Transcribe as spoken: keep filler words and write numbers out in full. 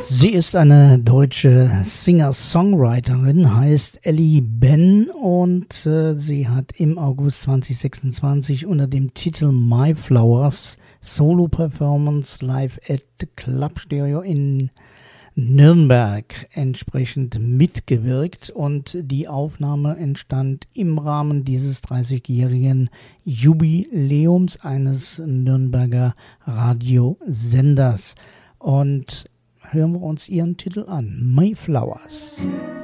Sie ist eine deutsche Singer-Songwriterin, heißt Ellie Ben und äh, sie hat im August zwanzig sechsundzwanzig unter dem Titel My Flowers Solo-Performance live at Club Stereo in Nürnberg entsprechend mitgewirkt und die Aufnahme entstand im Rahmen dieses dreißigjährigen Jubiläums eines Nürnberger Radiosenders. Und hören wir uns ihren Titel an, My Flowers.